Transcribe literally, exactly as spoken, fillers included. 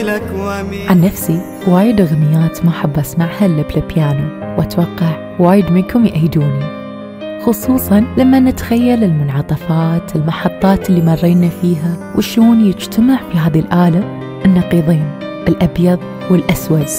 عن نفسي وايد أغنيات ما أحب أسمعها إلا بالبيانو، وأتوقع وايد منكم يأيدوني، خصوصاً لما نتخيل المنعطفات المحطات اللي مرينا فيها وشلون يجتمع في هذه الآلة النقيضين الأبيض والأسود.